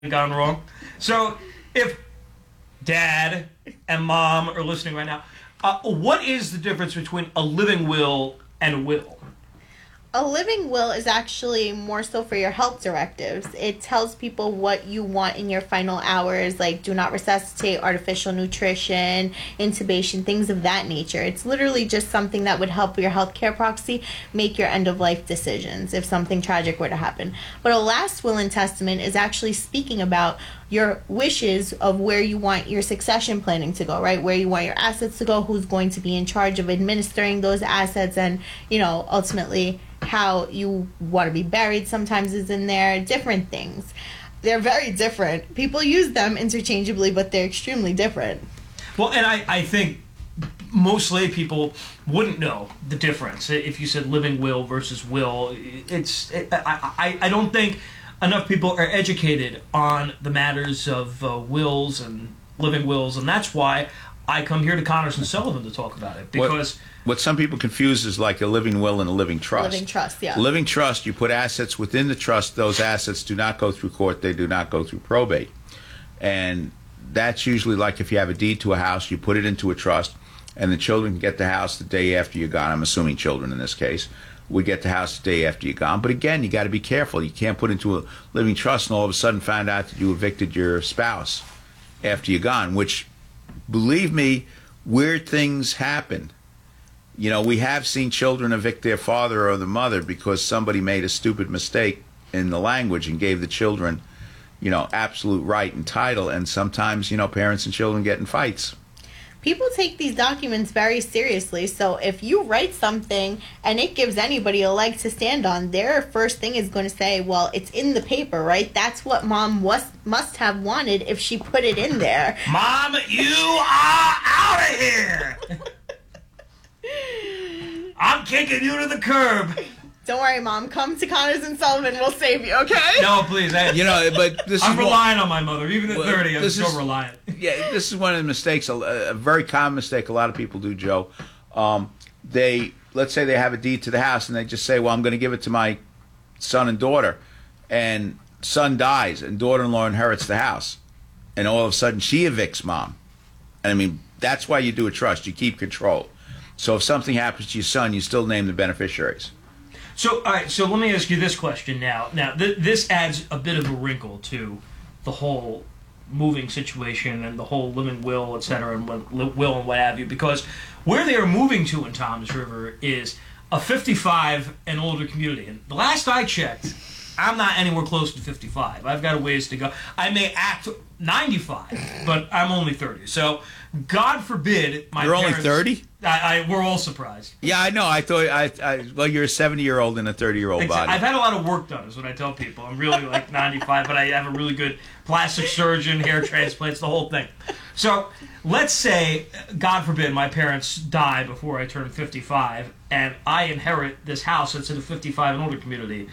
gone wrong. So if dad and mom are listening right now, what is the difference between a living will and a will? A living will is actually more so for your health directives. It tells people what you want in your final hours, like do not resuscitate, artificial nutrition, intubation, things of that nature. It's literally just something that would help your healthcare proxy make your end of life decisions if something tragic were to happen. But a last will and testament is actually speaking about your wishes of where you want your succession planning to go, right? Where you want your assets to go, who's going to be in charge of administering those assets, and, ultimately how you want to be buried sometimes is in there, different things. They're very different. People use them interchangeably, but they're extremely different. Well, and I think most lay people wouldn't know the difference. If you said living will versus will, I don't think enough people are educated on the matters of wills and living wills, and that's why I come here to Connors and Sullivan to talk about it, because what some people confuse is like a living will and a living trust. Living trust, yeah. Living trust, you put assets within the trust. Those assets do not go through court. They do not go through probate. And that's usually like if you have a deed to a house, you put it into a trust, and the children can get the house the day after you're gone. I'm assuming children in this case would get the house the day after you're gone. But again, you got to be careful. You can't put into a living trust and all of a sudden find out that you evicted your spouse after you're gone, which, believe me, weird things happen. We have seen children evict their father or the mother because somebody made a stupid mistake in the language and gave the children, absolute right and title. And sometimes, parents and children get in fights. People take these documents very seriously, so if you write something and it gives anybody a leg to stand on, their first thing is going to say, well, it's in the paper, right? That's what mom must have wanted if she put it in there. Mom, you are out of here! I'm kicking you to the curb. Don't worry, Mom. Come to Connors and Sullivan. We'll save you, okay? No, please. But I'm relying on my mother. Even at 30, I'm still reliant. Yeah, this is one of the mistakes, a very common mistake a lot of people do, Joe. Let's say they have a deed to the house, and they just say, well, I'm going to give it to my son and daughter. And son dies, and daughter-in-law inherits the house. And all of a sudden, she evicts mom. And, that's why you do a trust. You keep control. So if something happens to your son, you still name the beneficiaries. So, all right, so let me ask you this question now. Now, this adds a bit of a wrinkle to the whole moving situation and the whole living will, et cetera, and will and what have you, because where they are moving to in Toms River is a 55 and older community. And the last I checked, I'm not anywhere close to 55. I've got a ways to go. I may act 95, but I'm only 30. So, God forbid my You're parents... only 30? We're all surprised. Yeah, I know. I thought, well, you're a 70-year-old in a 30-year-old body. I've had a lot of work done, is what I tell people. I'm really like 95, but I have a really good plastic surgeon, hair transplants, the whole thing. So let's say, God forbid, my parents die before I turn 55, and I inherit this house that's in a 55 and older community.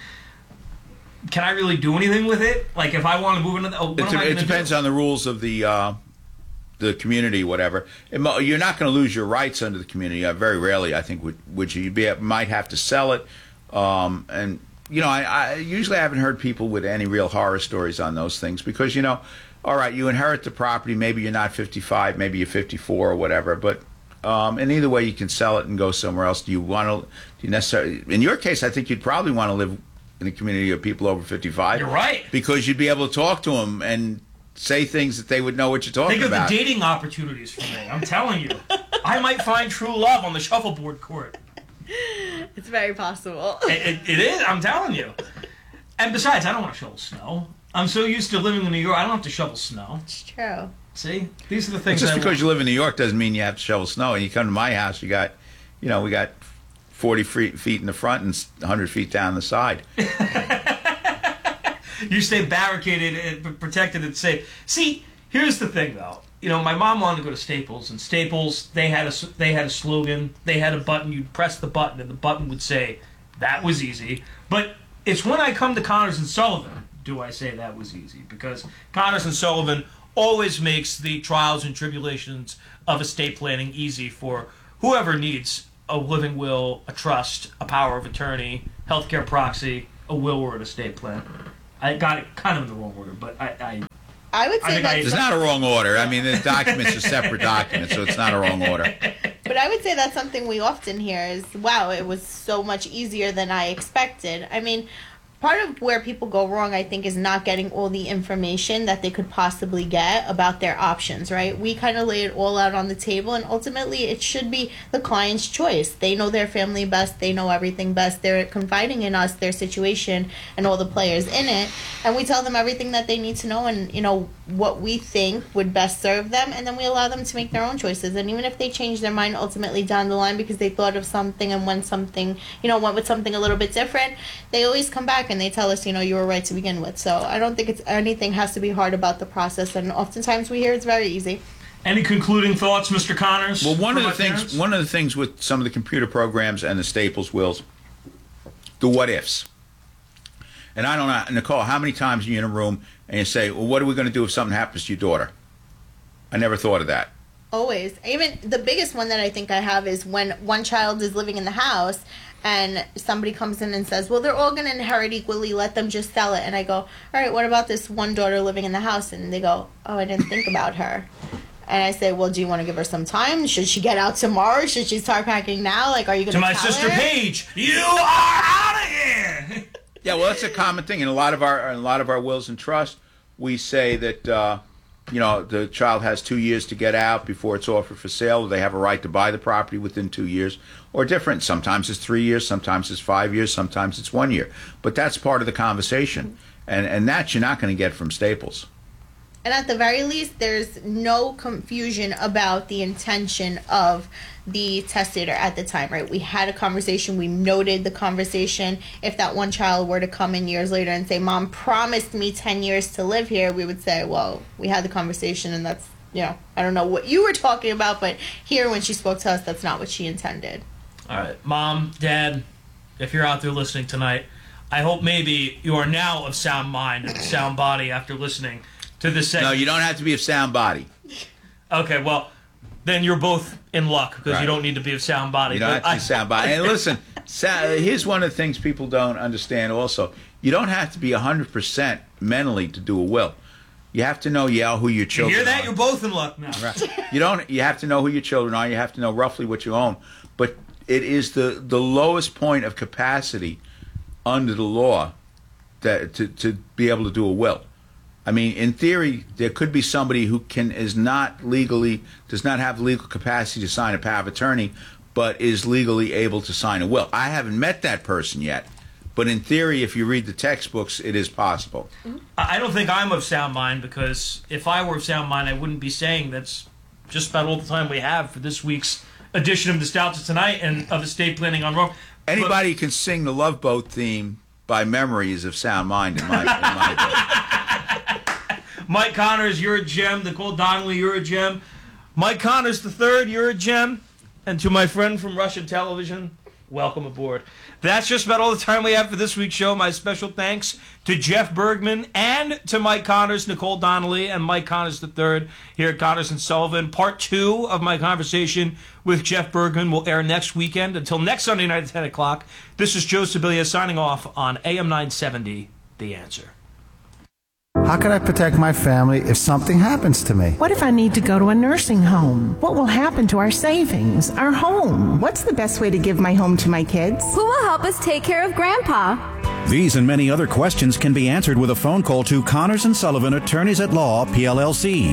Can I really do anything with it? Like, if I want to move into it depends on the rules of the community, whatever. You're not going to lose your rights under the community. Very rarely, I think, would you? Might have to sell it. And I usually haven't heard people with any real horror stories on those things because all right, you inherit the property. Maybe you're not 55, maybe you're 54 or whatever. But and either way, you can sell it and go somewhere else. Do you necessarily? In your case, I think you'd probably want to live in a community of people over 55. You're right, because you'd be able to talk to them and say things that they would know what you're talking about. Think of the dating opportunities for me. I'm telling you. I might find true love on the shuffleboard court. It's very possible. It is, I'm telling you. And besides, I don't want to shovel snow. I'm so used to living in New York, I don't have to shovel snow. It's true. See? These are the things Just because you live in New York doesn't mean you have to shovel snow. And you come to my house, we got 40 feet in the front and 100 feet down the side. You stay barricaded and protected and safe. See, here's the thing, though. My mom wanted to go to Staples, and Staples, they had a slogan. They had a button. You'd press the button, and the button would say, "That was easy." But it's when I come to Connors and Sullivan do I say that was easy, because Connors and Sullivan always makes the trials and tribulations of estate planning easy for whoever needs a living will, a trust, a power of attorney, healthcare proxy, a will, or an estate plan. I got it kind of in the wrong order, but I would say It's not a wrong order. I mean, the documents are separate documents, so it's not a wrong order. But I would say that's something we often hear is, wow, it was so much easier than I expected. I mean, part of where people go wrong, I think, is not getting all the information that they could possibly get about their options, right? We kind of lay it all out on the table, and ultimately it should be the client's choice. They know their family best. They know everything best. They're confiding in us, their situation, and all the players in it. And we tell them everything that they need to know and, what we think would best serve them, and then we allow them to make their own choices. And even if they change their mind ultimately down the line because they thought of something and went with something a little bit different, they always come back and they tell us, you were right to begin with. So I don't think anything has to be hard about the process, and oftentimes we hear it's very easy. Any concluding thoughts, Mr. Connors? Well, one of the things with some of the computer programs and the Staples wills, the what ifs. And I don't know, Nicole, how many times are you in a room and you say, well, what are we going to do if something happens to your daughter? I never thought of that. Always. Even the biggest one that I think I have is when one child is living in the house and somebody comes in and says, well, they're all going to inherit equally, let them just sell it. And I go, all right, what about this one daughter living in the house? And they go, oh, I didn't think about her. And I say, well, do you want to give her some time? Should she get out tomorrow? Should she start packing now? Like, are you going to my sister Paige, you are out of here! Yeah, well, that's a common thing in a lot of our wills and trusts. We say that the child has 2 years to get out before it's offered for sale. They have a right to buy the property within 2 years, or different. Sometimes it's 3 years, sometimes it's 5 years, sometimes it's 1 year. But that's part of the conversation, and that you're not going to get from Staples. And at the very least, there's no confusion about the intention of the testator at the time, right? We had a conversation. We noted the conversation. If that one child were to come in years later and say, Mom promised me 10 years to live here, we would say, well, we had the conversation, and that's, I don't know what you were talking about, but here when she spoke to us, that's not what she intended. All right. Mom, Dad, if you're out there listening tonight, I hope maybe you are now of sound mind and sound body after listening to this segment. No, you don't have to be of sound body. Okay, well, then you're both in luck because you don't need to be of sound body. You don't have to be sound body. And listen, here's one of the things people don't understand also. You don't have to be 100% mentally to do a will. You have to know who your children are. You hear that? You're both in luck now. Right. You have to know who your children are. You have to know roughly what you own. But it is the lowest point of capacity under the law that to be able to do a will. I mean, in theory, there could be somebody who does not have legal capacity to sign a power of attorney, but is legally able to sign a will. I haven't met that person yet, but in theory, if you read the textbooks, it is possible. I don't think I'm of sound mind, because if I were of sound mind, I wouldn't be saying that's just about all the time we have for this week's edition of Nostalgia Tonight and of Estate Planning on Wrong. Anybody who can sing the Love Boat theme by memory is of sound mind in my book. Mike Connors, you're a gem. Nicole Donnelly, you're a gem. Mike Connors III, you're a gem. And to my friend from Russian television, welcome aboard. That's just about all the time we have for this week's show. My special thanks to Jeff Bergman and to Mike Connors, Nicole Donnelly, and Mike Connors III here at Connors and Sullivan. Part 2 of my conversation with Jeff Bergman will air next weekend. Until next Sunday night at 10 o'clock, this is Joe Sibilia signing off on AM 970, The Answer. How can I protect my family if something happens to me? What if I need to go to a nursing home? What will happen to our savings, our home? What's the best way to give my home to my kids? Who will help us take care of Grandpa? These and many other questions can be answered with a phone call to Connors and Sullivan, Attorneys at Law, PLLC,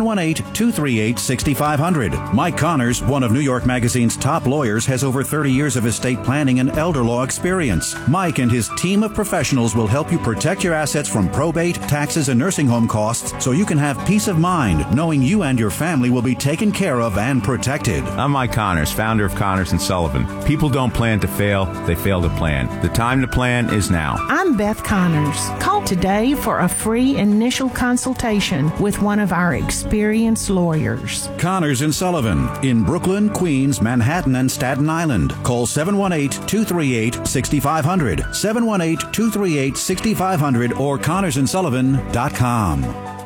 718-238-6500. Mike Connors, one of New York Magazine's top lawyers, has over 30 years of estate planning and elder law experience. Mike and his team of professionals will help you protect your assets from probate, taxes, and nursing home costs so you can have peace of mind knowing you and your family will be taken care of and protected. I'm Mike Connors, founder of Connors and Sullivan. People don't plan to fail, they fail to plan. The time to plan is now. I'm Beth Connors. Call today for a free initial consultation with one of our experienced lawyers. Connors and Sullivan in Brooklyn, Queens, Manhattan, and Staten Island. Call 718-238-6500, 718-238-6500, or ConnorsandSullivan.com.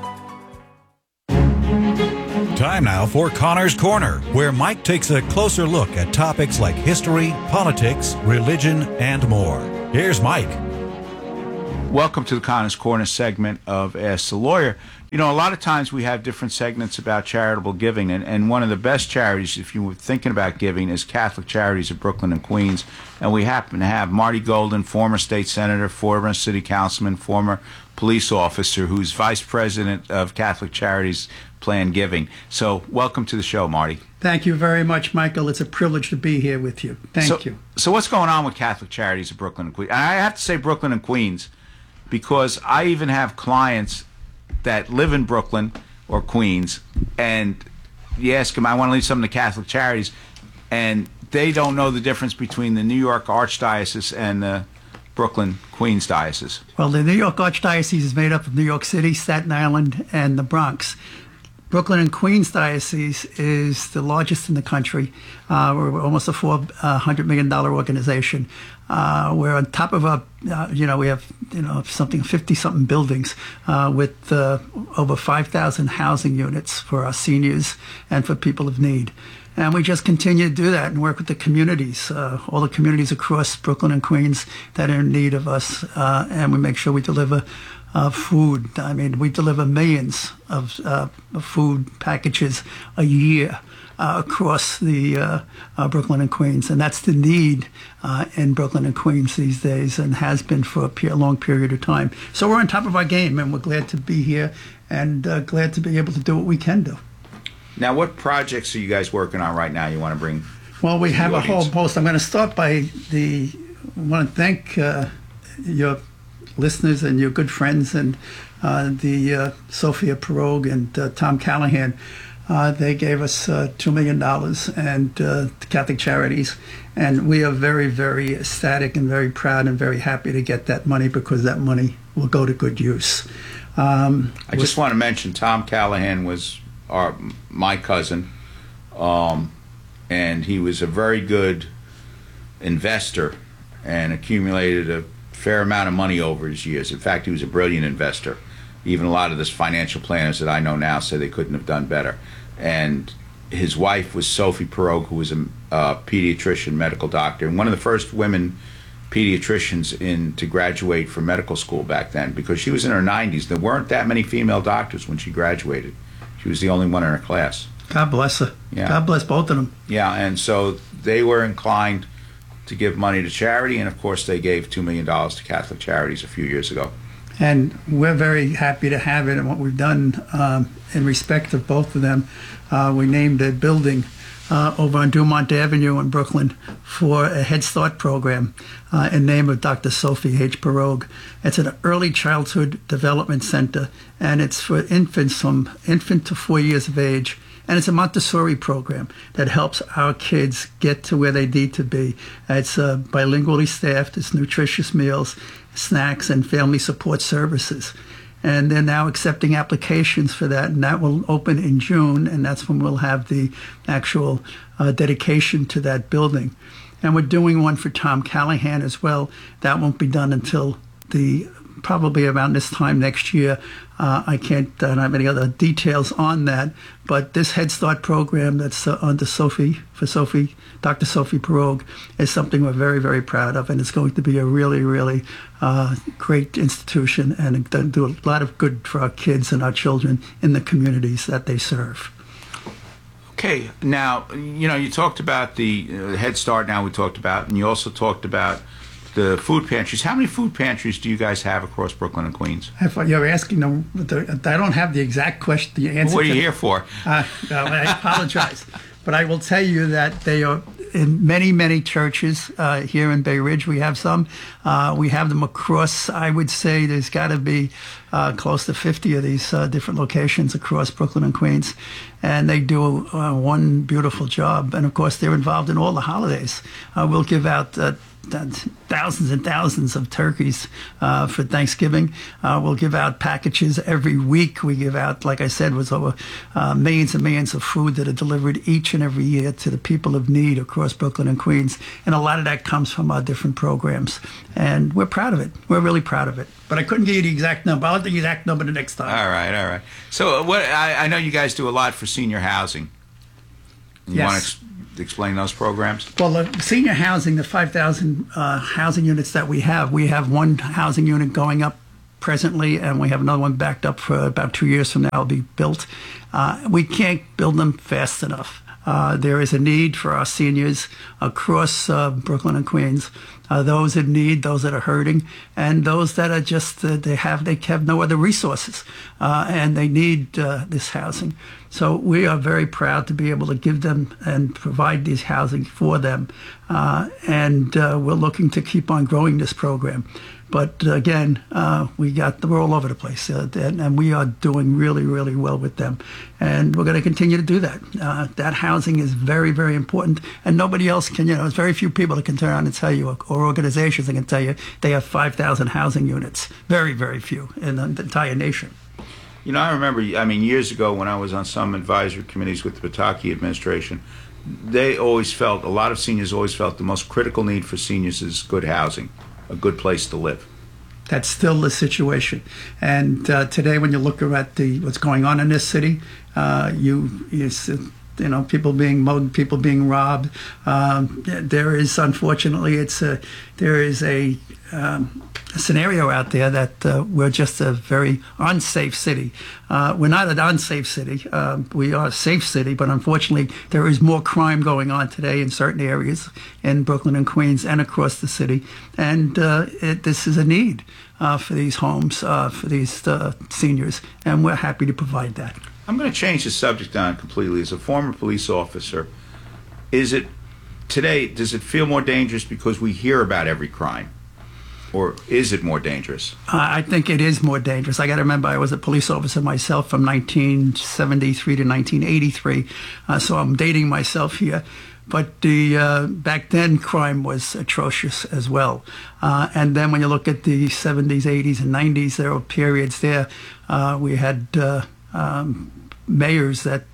Time now for Connors Corner, where Mike takes a closer look at topics like history, politics, religion, and more. Here's Mike. Welcome to the Connors Corner segment of Ask the Lawyer. You know, a lot of times we have different segments about charitable giving, and one of the best charities, if you were thinking about giving, is Catholic Charities of Brooklyn and Queens. And we happen to have Marty Golden, former state senator, former city councilman, former police officer, who's vice president of Catholic Charities Planned Giving. So welcome to the show, Marty. Thank you very much, Michael. It's a privilege to be here with you. Thank you. So what's going on with Catholic Charities of Brooklyn and Queens? I have to say Brooklyn and Queens because I even have clients that live in Brooklyn or Queens, and you ask them, I want to leave some of the Catholic Charities, and they don't know the difference between the New York Archdiocese and the Brooklyn Queens Diocese. Well, the New York Archdiocese is made up of New York City, Staten Island, and the Bronx. Brooklyn and Queens Diocese is the largest in the country. We're almost a $400 million organization. We're on top of we have, something 50-something buildings with over 5,000 housing units for our seniors and for people of need. And we just continue to do that and work with the communities, all the communities across Brooklyn and Queens that are in need of us. And we make sure we deliver food. I mean, we deliver millions of food packages a year across the Brooklyn and Queens. And that's the need in Brooklyn and Queens these days and has been for a long period of time. So we're on top of our game, and we're glad to be here and glad to be able to do what we can do. Now, what projects are you guys working on right now you want to bring? Well, we have a whole host. I'm going to start by I want to thank your listeners and your good friends and the Sophia Pirogue and Tom Callahan. They gave us $2 million and the Catholic Charities, and we are very, very ecstatic and very proud and very happy to get that money because that money will go to good use. I just want to mention Tom Callahan was my cousin, and he was a very good investor and accumulated a fair amount of money over his years. In fact, he was a brilliant investor. Even a lot of the financial planners that I know now say they couldn't have done better. And his wife was Sophie Pirogue, who was a pediatrician, medical doctor, and one of the first women pediatricians to graduate from medical school back then, because she was in her 90s. There weren't that many female doctors when she graduated. She was the only one in her class. God bless her. Yeah. God bless both of them. Yeah, and so they were inclined to give money to charity, and of course they gave $2 million to Catholic Charities a few years ago. And we're very happy to have it, and what we've done in respect of both of them, we named a building over on Dumont Avenue in Brooklyn for a Head Start program in name of Dr. Sophie H. Pirogue. It's an early childhood development center, and it's for infants from infant to 4 years of age. And it's a Montessori program that helps our kids get to where they need to be. It's bilingually staffed, it's nutritious meals, snacks, and family support services. And they're now accepting applications for that, and that will open in June, and that's when we'll have the actual dedication to that building. And we're doing one for Tom Callahan as well. That won't be done until probably around this time next year. I don't have any other details on that, but this Head Start program that's under Dr. Sophie Pirogue is something we're very, very proud of, and it's going to be a really, really great institution and do a lot of good for our kids and our children in the communities that they serve. Okay, now, you talked about the Head Start now we talked about, and you also talked about the food pantries. How many food pantries do you guys have across Brooklyn and Queens? You're asking them. I don't have the exact question, the answer. What are you here for? I apologize. But I will tell you that they are in many, many churches here in Bay Ridge. We have some. We have them across, I would say there's got to be close to 50 of these different locations across Brooklyn and Queens. And they do one beautiful job. And, of course, they're involved in all the holidays. We'll give out thousands and thousands of turkeys for Thanksgiving. We'll give out packages every week. We give out, like I said, was over millions and millions of food that are delivered each and every year to the people of need across Brooklyn and Queens. And a lot of that comes from our different programs. And we're proud of it. We're really proud of it. But I couldn't give you the exact number. I'll give you the exact number the next time. All right. So I know you guys do a lot for senior housing. You want to explain those programs? Well, the senior housing, the 5,000 housing units that we have one housing unit going up presently, and we have another one backed up for about 2 years from now. It'll be built. We can't build them fast enough. There is a need for our seniors across Brooklyn and Queens. Those in need, those that are hurting, and those that are just they have no other resources, and they need this housing. So we are very proud to be able to give them and provide these housing for them, and we're looking to keep on growing this program. But again, we're all over the place, and we are doing really, really well with them, and we're going to continue to do that. That housing is very, very important, and nobody else can. There's very few people that can turn around and tell you, or organizations that can tell you they have 5,000 housing units. Very, very few in the entire nation. I remember, years ago when I was on some advisory committees with the Pataki administration, a lot of seniors always felt the most critical need for seniors is good housing, a good place to live. That's still the situation. And today, when you look at what's going on in this city, people being mugged, people being robbed. There is, unfortunately, there is a scenario out there that we're just a very unsafe city. We're not an unsafe city. We are a safe city, but unfortunately, there is more crime going on today in certain areas in Brooklyn and Queens and across the city. And this is a need for these homes, for these seniors, and we're happy to provide that. I'm going to change the subject on completely. As a former police officer, does it feel more dangerous because we hear about every crime? Or is it more dangerous? I think it is more dangerous. I got to remember I was a police officer myself from 1973 to 1983, so I'm dating myself here. But back then, crime was atrocious as well. And then when you look at the 70s, 80s, and 90s, there were periods there. We had mayors that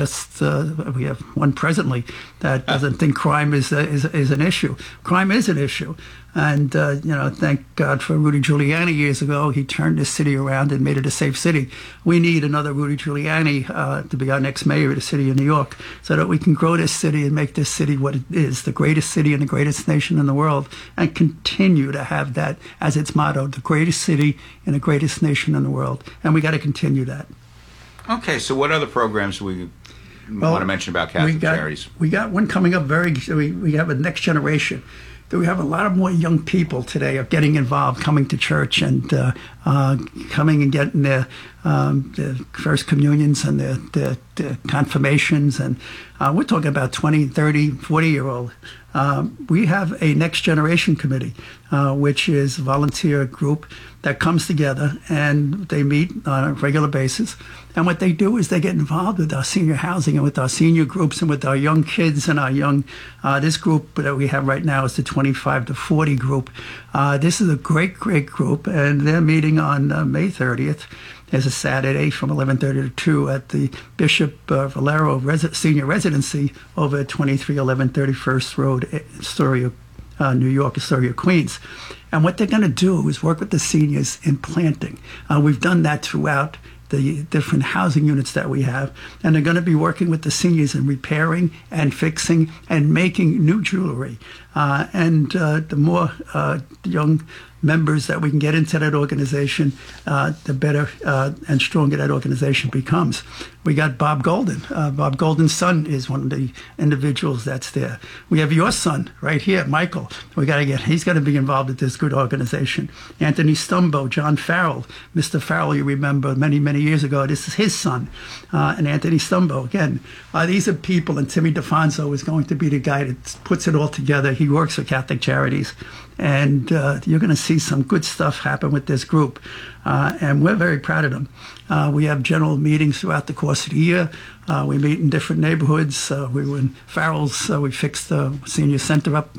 we have one presently that doesn't think crime is an issue. Crime is an issue. And, thank God for Rudy Giuliani years ago. He turned this city around and made it a safe city. We need another Rudy Giuliani to be our next mayor of the city of New York so that we can grow this city and make this city what it is, the greatest city and the greatest nation in the world, and continue to have that as its motto, the greatest city and the greatest nation in the world. And we got to continue that. Okay, so what other programs do we want to mention about Catholic Charities? We got one coming up we have a next generation. We have a lot of more young people today of getting involved, coming to church and coming and getting their first communions and their confirmations. And we're talking about 20, 30, 40-year-old. We have a next generation committee, which is a volunteer group that comes together and they meet on a regular basis. And what they do is they get involved with our senior housing and with our senior groups and with our young kids and our young, this group that we have right now is the 25 to 40 group. This is a great, great group, and they're meeting on May 30th. There's a Saturday from 11:30 to 2 at the Bishop Valero Senior Residency over at 2311 31st Road, Astoria, New York, Astoria, Queens. And what they're going to do is work with the seniors in planting. We've done that throughout the different housing units that we have, and they're going to be working with the seniors in repairing and fixing and making new jewelry. And the more young members that we can get into that organization, the better and stronger that organization becomes. We got Bob Golden. Bob Golden's son is one of the individuals that's there. We have your son right here, Michael. He's got to be involved with this good organization. Anthony Stumbo, John Farrell. Mr. Farrell, you remember many, many years ago, this is his son. And Anthony Stumbo, again. These are people, and Timmy DeFonso is going to be the guy that puts it all together. He works for Catholic Charities. And you're going to see some good stuff happen with this group. And we're very proud of them. We have general meetings throughout the course of the year. We meet in different neighborhoods. We were in Farrell's. We fixed the senior center up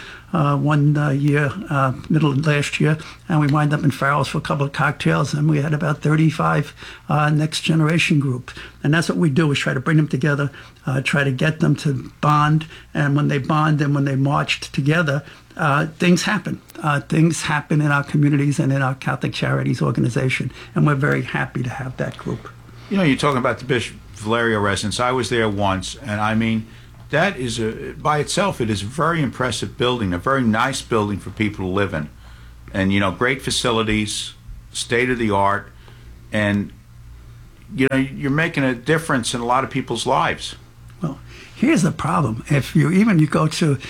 one year, middle of last year. And we wind up in Farrell's for a couple of cocktails. And we had about 35 next generation group. And that's what we do, is try to bring them together, try to get them to bond. And when they bond and when they marched together, things happen. Things happen in our communities and in our Catholic Charities organization, and we're very happy to have that group. You're talking about the Bishop Valerio residence. I was there once, and I mean, that is by itself, it is a very impressive building, a very nice building for people to live in, and great facilities, state of the art, and you're making a difference in a lot of people's lives. Well, here's the problem. If you go to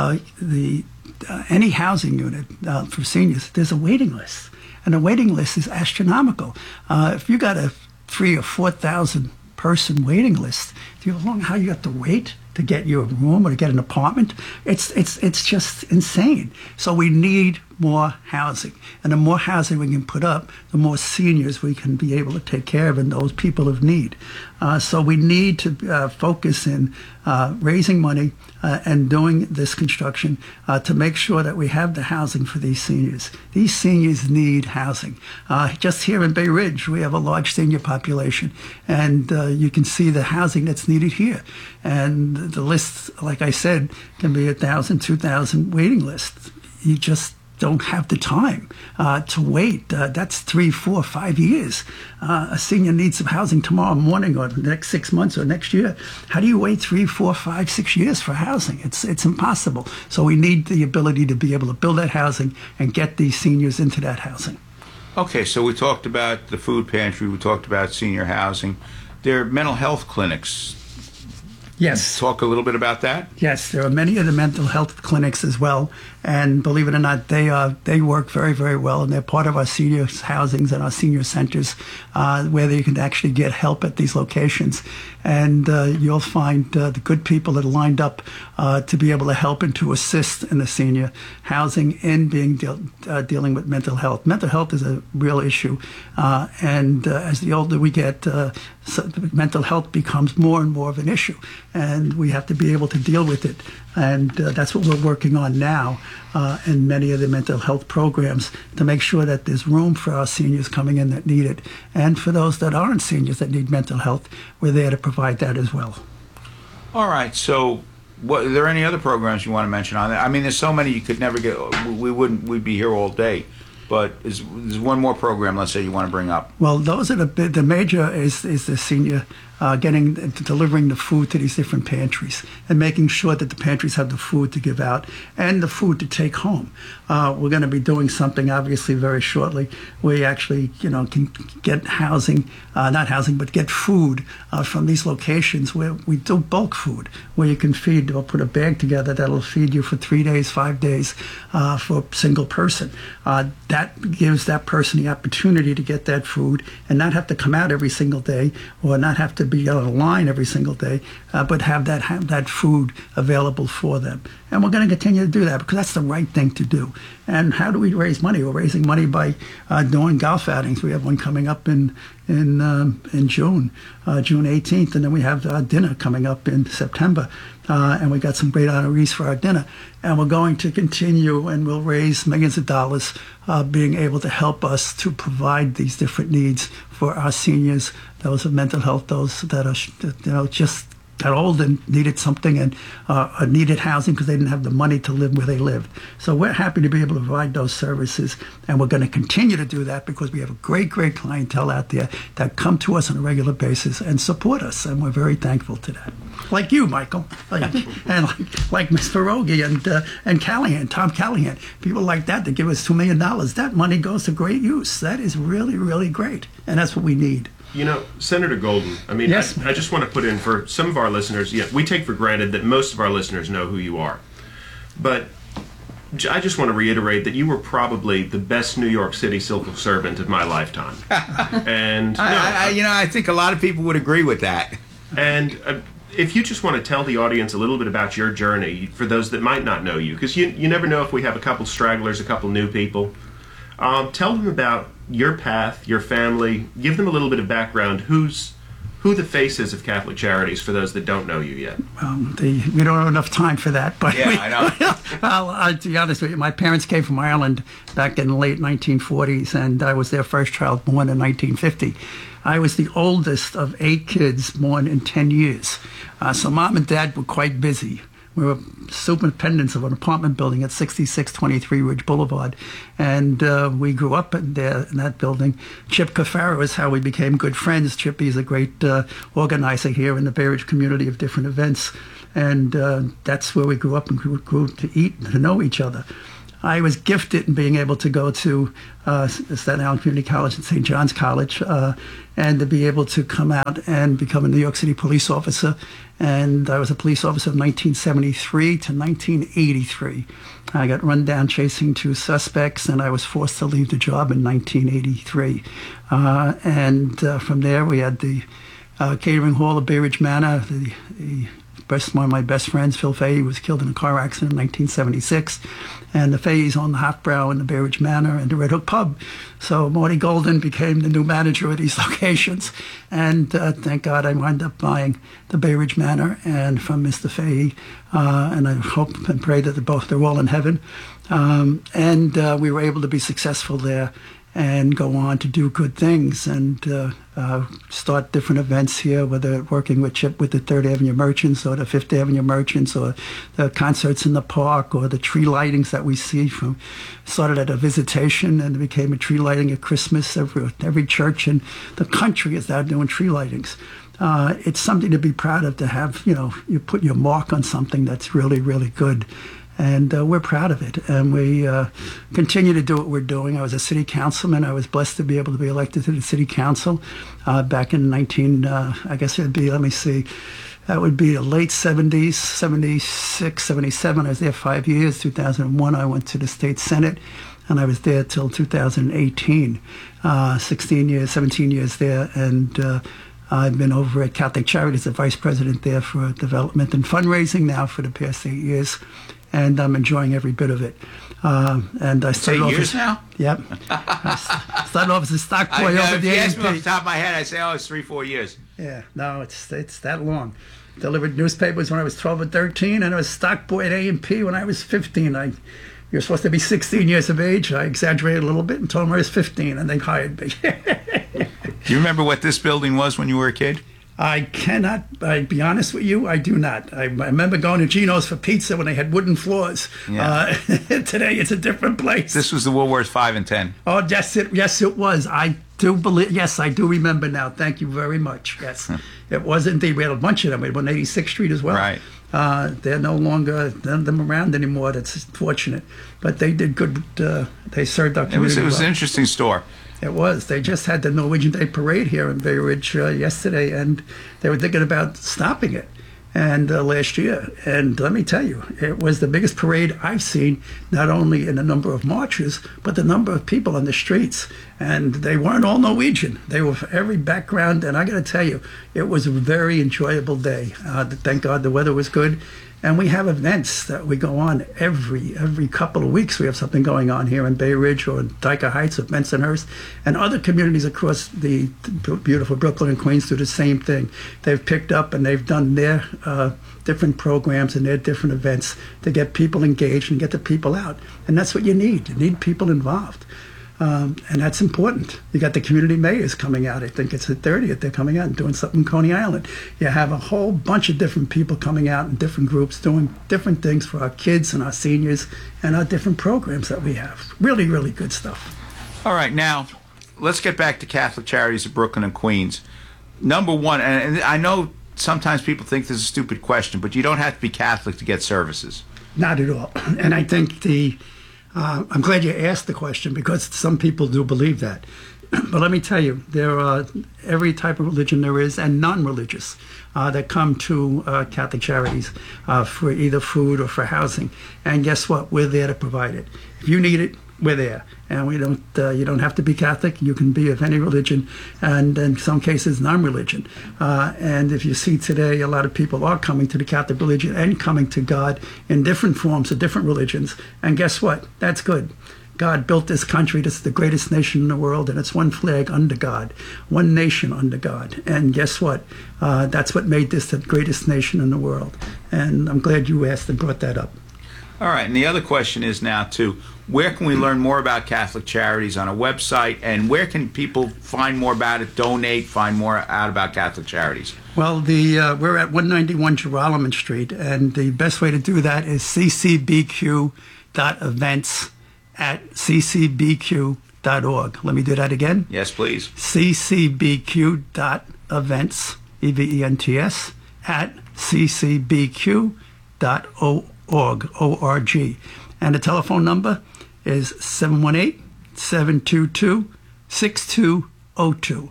any housing unit for seniors, there's a waiting list, and the waiting list is astronomical. If you got a 3,000 or 4,000 person waiting list, do you know how you have to wait to get your room or to get an apartment? It's just insane. So we need more housing, and the more housing we can put up, the more seniors we can be able to take care of and those people of need. So we need to focus in raising money and doing this construction to make sure that we have the housing for these seniors. These seniors need housing. Just here in Bay Ridge, we have a large senior population, and you can see the housing that's needed here. And the list, like I said, can be 1,000, 2,000 waiting lists. You just don't have the time to wait. That's 3, 4, 5 years. A senior needs some housing tomorrow morning or the next 6 months or next year. How do you wait 3, 4, 5, 6 years for housing? It's impossible. So we need the ability to be able to build that housing and get these seniors into that housing. Okay, so we talked about the food pantry. We talked about senior housing. There are mental health clinics. Yes. Talk a little bit about that. Yes, there are many of the mental health clinics as well, and believe it or not, they work very, very well, and they're part of our senior housings and our senior centers, where you can actually get help at these locations. And you'll find the good people that are lined up to be able to help and to assist in the senior housing in being dealing with mental health. Mental health is a real issue, and as the older we get, so mental health becomes more and more of an issue, and we have to be able to deal with it. And that's what we're working on now in many of the mental health programs, to make sure that there's room for our seniors coming in that need it. And for those that aren't seniors that need mental health, we're there to provide that as well. All right. So are there any other programs you want to mention on that? I mean, there's so many you could never get. We'd be here all day. But there's one more program, let's say, you want to bring up. Well, those are the major is the senior delivering the food to these different pantries and making sure that the pantries have the food to give out and the food to take home. We're going to be doing something obviously very shortly. We actually, can get housing, not housing, but get food from these locations where we do bulk food, where you can feed or put a bag together that'll feed you for 3 days, 5 days for a single person. That gives that person the opportunity to get that food and not have to come out every single day or not have to be on a line every single day, but have that food available for them. And we're going to continue to do that because that's the right thing to do. And how do we raise money? We're raising money by doing golf outings. We have one coming up in June, June 18th, and then we have dinner coming up in September. And we got some great honorees for our dinner. And we're going to continue, and we'll raise millions of dollars being able to help us to provide these different needs for our seniors, those with mental health, those that are, just got old and needed something and needed housing because they didn't have the money to live where they lived. So we're happy to be able to provide those services, and we're going to continue to do that because we have a great, great clientele out there that come to us on a regular basis and support us, and we're very thankful to that. Like you, Michael, and like Ms. Pierogi and Callahan, Tom Callahan, people like that give us $2 million. That money goes to great use. That is really, really great, and that's what we need. Senator Golden, yes. I just want to put in for some of our listeners, we take for granted that most of our listeners know who you are. But I just want to reiterate that you were probably the best New York City civil servant of my lifetime. And I think a lot of people would agree with that. And if you just want to tell the audience a little bit about your journey, for those that might not know you, because you never know if we have a couple stragglers, a couple new people. Tell them about your path, your family. Give them a little bit of background. Who the face is of Catholic Charities for those that don't know you yet? We don't have enough time for that. But yeah, I know. Well, to be honest with you, my parents came from Ireland back in the late 1940s, and I was their first child born in 1950. I was the oldest of 8 kids born in 10 years. So Mom and Dad were quite busy. We were superintendents of an apartment building at 6623 Ridge Boulevard, and we grew up in that building. Chip Cafaro is how we became good friends. Chippy is a great organizer here in the Bay Ridge community of different events, and that's where we grew up and grew to eat and to know each other. I was gifted in being able to go to Staten Island Community College and St. John's College, and to be able to come out and become a New York City police officer. And I was a police officer from 1973 to 1983. I got run down chasing 2 suspects, and I was forced to leave the job in 1983. From there, we had the catering hall of Bay Ridge Manor. One of my best friends, Phil Fahey, was killed in a car accident in 1976. And the Faheys owned the Hofbrau and the Bay Ridge Manor and the Red Hook Pub. So Marty Golden became the new manager of these locations. And thank God I wound up buying the Bay Ridge Manor and from Mr. Fahey. And I hope and pray that they're all in heaven. We were able to be successful there and go on to do good things and start different events here, whether working with Chip with the 3rd Avenue Merchants or the 5th Avenue Merchants or the concerts in the park or the tree lightings that we see started at a visitation and it became a tree lighting at Christmas. Every church in the country is now doing tree lightings. It's something to be proud of, to have, you put your mark on something that's really, really good. And we're proud of it. And we continue to do what we're doing. I was a city councilman. I was blessed to be able to be elected to the city council back in I guess it would be, that would be the late 70s, 76, 77. I was there 5 years. 2001, I went to the state senate. And I was there till 2018, 17 years there. And I've been over at Catholic Charities, the vice president there for development and fundraising now for the past 8 years. And I'm enjoying every bit of it. And I started 8 off years now? Yep. I started off as a stock boy over the If you ask me off A&P. the top of my head, I say, it's 3-4 years. Yeah, no, it's that long. Delivered newspapers when I was 12 or 13, and I was stock boy at A&P when I was 15. You're supposed to be 16 years of age. I exaggerated a little bit and told them I was 15, and they hired me. Do you remember what this building was when you were a kid? I'll be honest with you, I do not. I remember going to Gino's for pizza when they had wooden floors. Yeah. Today it's a different place. This was the Woolworth 5 and 10. Oh, yes, it was. I do remember now. Thank you very much. Yes, it was indeed. We had a bunch of them. We had one on 86th Street as well. Right. They're no longer them around anymore. That's fortunate. But they did good. They served our community. It was an interesting store. It was. They just had the Norwegian Day Parade here in Bay Ridge yesterday, and they were thinking about stopping it. And last year, and let me tell you, it was the biggest parade I've seen, not only in the number of marches, but the number of people on the streets. And they weren't all Norwegian. They were from every background, and I got to tell you, it was a very enjoyable day. Thank God the weather was good. And we have events that we go on every couple of weeks. We have something going on here in Bay Ridge or in Dyker Heights or Bensonhurst, and other communities across the beautiful Brooklyn and Queens do the same thing. They've picked up and they've done their different programs and their different events to get people engaged and get the people out. And that's what you need. You need people involved. And that's important. You got the community mayors coming out. I think it's the 30th. They're coming out and doing something in Coney Island. You have a whole bunch of different people coming out in different groups doing different things for our kids and our seniors and our different programs that we have. Really, really good stuff. All right, now, let's get back to Catholic Charities of Brooklyn and Queens. Number one, and I know sometimes people think this is a stupid question, but you don't have to be Catholic to get services. Not at all. And I think I'm glad you asked the question because some people do believe that. But let me tell you, there are every type of religion there is and non-religious that come to Catholic Charities for either food or for housing. And guess what? We're there to provide it. If you need it, we're there. And we don't. You don't have to be Catholic. You can be of any religion, and in some cases, non-religion. And if you see today, a lot of people are coming to the Catholic religion and coming to God in different forms of different religions. And guess what? That's good. God built this country. This is the greatest nation in the world, and it's one flag under God, one nation under God. And guess what? That's what made this the greatest nation in the world. And I'm glad you asked and brought that up. All right, and the other question is now, too, where can we learn more about Catholic Charities on a website, and where can people find more about it, donate, find more out about Catholic Charities? Well, we're at 191 Geralman Street, and the best way to do that is ccbq.events@ccbq.org. Let me do that again. Yes, please. ccbq.events, events, @ccbq.org. O-R-G. And the telephone number is 718-722-6202.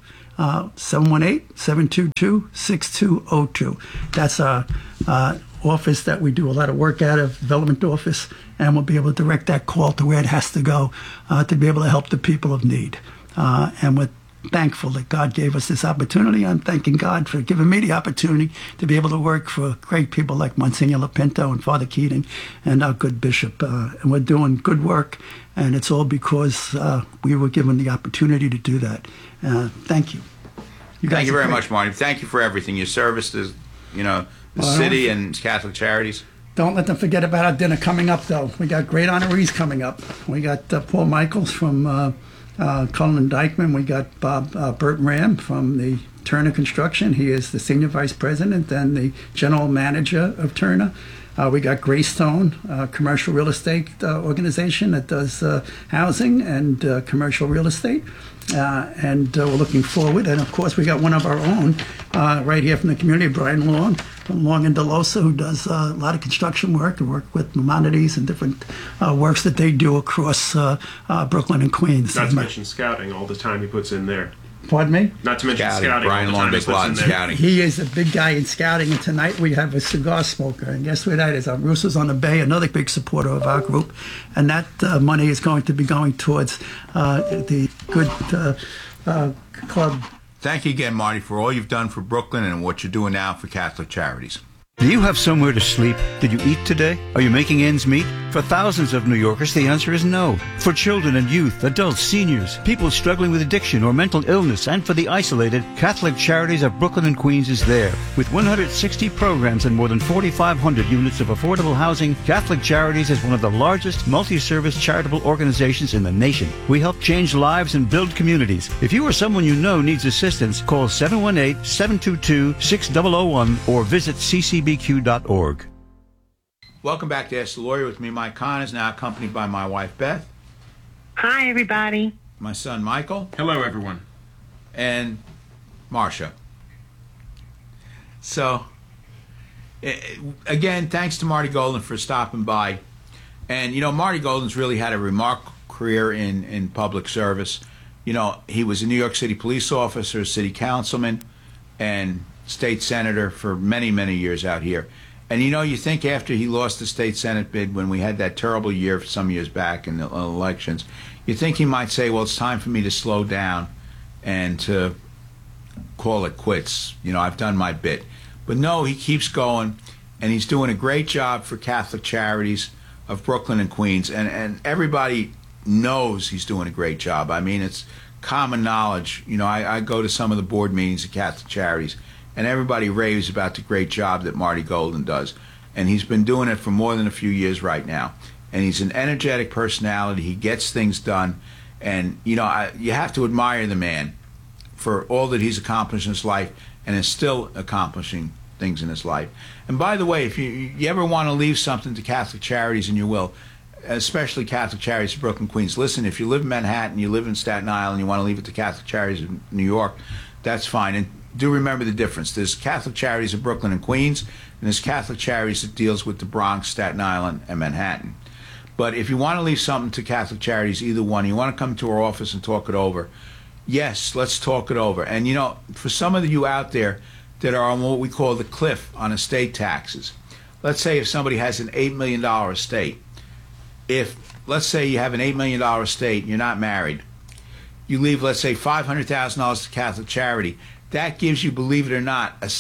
718-722-6202. That's our office that we do a lot of work out of, development office, and we'll be able to direct that call to where it has to go to be able to help the people of need. And we're thankful that God gave us this opportunity. I'm thanking God for giving me the opportunity to be able to work for great people like Monsignor Lapinto and Father Keating and our good bishop. And we're doing good work, and it's all because we were given the opportunity to do that. Thank you. Thank you very much, Marty. Thank you for everything. Your service to, the city and Catholic Charities. Don't let them forget about our dinner coming up, though. We got great honorees coming up. We got Paul Michaels from Cullen and Dykeman. We got Bert Ram from the Turner Construction. He is the Senior Vice President and the General Manager of Turner. We got Greystone, commercial real estate organization that does housing and commercial real estate. And we're looking forward. And, of course, we got one of our own right here from the community, Brian Long, from Long and DeLosa, who does a lot of construction work and work with Maimonides and different works that they do across Brooklyn and Queens. Not to mention scouting, all the time he puts in there. Pardon me? Not to mention scouting. Brian Long does a lot in scouting. He is a big guy in scouting, and tonight we have a cigar smoker. And guess what that is? Roosters on the Bay, another big supporter of our group. And that money is going to be going towards the good club. Thank you again, Marty, for all you've done for Brooklyn and what you're doing now for Catholic Charities. Do you have somewhere to sleep? Did you eat today? Are you making ends meet? For thousands of New Yorkers, the answer is no. For children and youth, adults, seniors, people struggling with addiction or mental illness, and for the isolated, Catholic Charities of Brooklyn and Queens is there. With 160 programs and more than 4,500 units of affordable housing, Catholic Charities is one of the largest multi-service charitable organizations in the nation. We help change lives and build communities. If you or someone you know needs assistance, call 718-722-6001 or visit ccbq.org. Welcome back to Ask the Lawyer with me, Mike Connors, now accompanied by my wife, Beth. Hi, everybody. My son, Michael. Hello, everyone. And Marcia. So, again, thanks to Marty Golden for stopping by. And, Marty Golden's really had a remarkable career in public service. He was a New York City police officer, city councilman, and state senator for many, many years out here. And you think after he lost the state senate bid when we had that terrible year some years back in the elections, you think he might say, well, it's time for me to slow down and to call it quits. I've done my bit. But no, he keeps going, and he's doing a great job for Catholic Charities of Brooklyn and Queens. And everybody knows he's doing a great job. I mean, it's common knowledge. I go to some of the board meetings of Catholic Charities, and everybody raves about the great job that Marty Golden does. And he's been doing it for more than a few years right now. And he's an energetic personality. He gets things done. And, you have to admire the man for all that he's accomplished in his life and is still accomplishing things in his life. And by the way, if you ever want to leave something to Catholic Charities, and you will, especially Catholic Charities of Brooklyn, Queens, listen, if you live in Manhattan, you live in Staten Island, you want to leave it to Catholic Charities of New York, that's fine. And do remember the difference. There's Catholic Charities of Brooklyn and Queens, and there's Catholic Charities that deals with the Bronx, Staten Island, and Manhattan. But if you want to leave something to Catholic Charities, either one, you want to come to our office and talk it over, yes, let's talk it over. And, for some of you out there that are on what we call the cliff on estate taxes, let's say if somebody has an $8 million estate, let's say you have an $8 million estate and you're not married, you leave, let's say, $500,000 to Catholic Charity, that gives you, believe it or not, a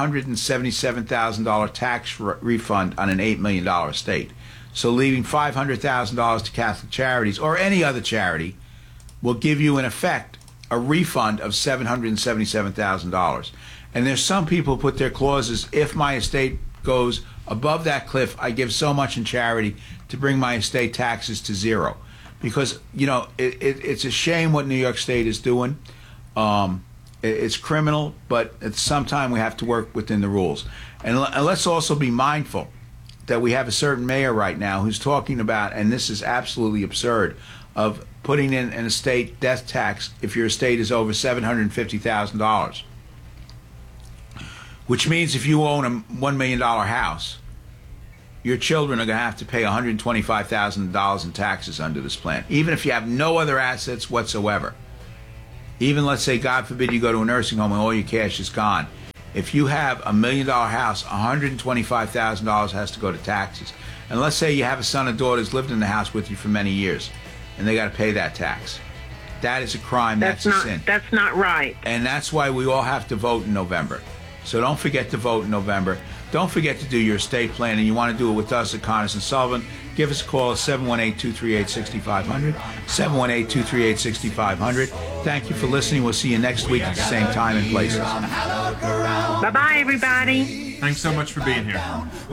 $777,000 tax refund on an $8 million estate. So leaving $500,000 to Catholic Charities or any other charity will give you, in effect, a refund of $777,000. And there's some people who put their clauses, if my estate goes above that cliff, I give so much in charity to bring my estate taxes to zero. Because, it's a shame what New York State is doing. It's criminal, but at some time we have to work within the rules. And let's also be mindful that we have a certain mayor right now who's talking about, and this is absolutely absurd, of putting in an estate death tax if your estate is over $750,000. Which means if you own a $1 million house your children are going to have to pay $125,000 in taxes under this plan, even if you have no other assets whatsoever. Even, let's say, God forbid, you go to a nursing home and all your cash is gone. If you have $1 million house, $125,000 has to go to taxes. And let's say you have a son or daughter who's lived in the house with you for many years, and they got to pay that tax. That is a crime. That's a sin. That's not right. And that's why we all have to vote in November. So don't forget to vote in November. Don't forget to do your estate plan, and you want to do it with us at Connors and Sullivan. Give us a call at 718-238-6500, 718-238-6500. Thank you for listening. We'll see you next week at the same time and places. Bye-bye, everybody. Thanks so much for being here.